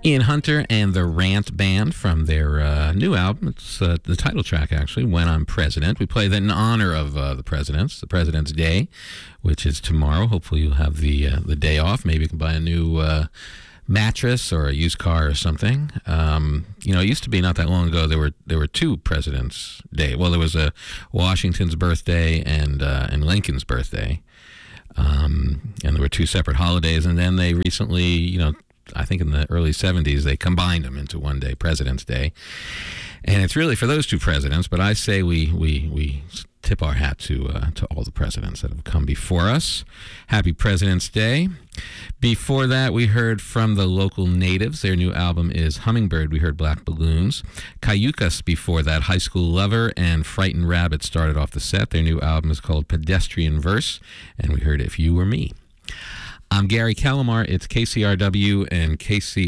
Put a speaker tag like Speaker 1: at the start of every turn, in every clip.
Speaker 1: Ian Hunter and the Rant Band from their new album. It's the title track, actually, When I'm President. We play that in honor of the President's Day, which is tomorrow. Hopefully you'll have the day off. Maybe you can buy a new mattress or a used car or something. It used to be not that long ago there were two President's Day. Well, there was a Washington's birthday and Lincoln's birthday. And there were two separate holidays, and then they recently, I think in the early 70s, they combined them into one day, President's Day. And it's really for those two presidents, but I say we tip our hat to all the presidents that have come before us. Happy President's Day. Before that, we heard from the Local Natives. Their new album is Hummingbird. We heard Black Balloons. Cayucas before that, High School Lover and Frightened Rabbit started off the set. Their new album is called Pedestrian Verse, and we heard If You Were Me. I'm Gary Calamar. It's KCRW and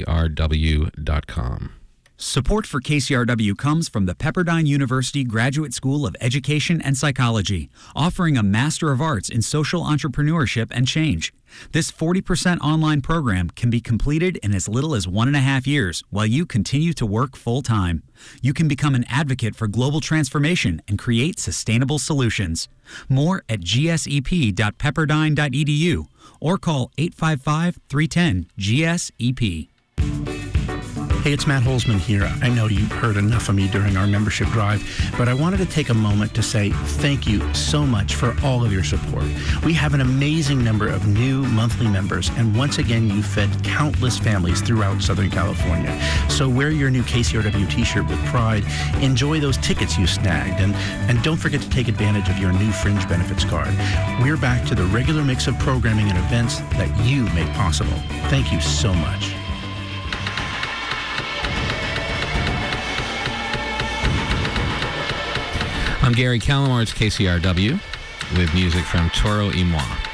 Speaker 1: KCRW.com.
Speaker 2: Support for KCRW comes from the Pepperdine University Graduate School of Education and Psychology, offering a Master of Arts in Social Entrepreneurship and Change. This 40% online program can be completed in as little as 1.5 years while you continue to work full-time. You can become an advocate for global transformation and create sustainable solutions. More at gsep.pepperdine.edu or call 855-310-GSEP.
Speaker 3: Hey, it's Matt Holzman here. I know you've heard enough of me during our membership drive, but I wanted to take a moment to say thank you so much for all of your support. We have an amazing number of new monthly members, and once again, you fed countless families throughout Southern California. So wear your new KCRW t-shirt with pride, enjoy those tickets you snagged, and don't forget to take advantage of your new Fringe Benefits card. We're back to the regular mix of programming and events that you make possible. Thank you so much.
Speaker 1: I'm Gary Calamar. It's KCRW with music from Toro y Moi.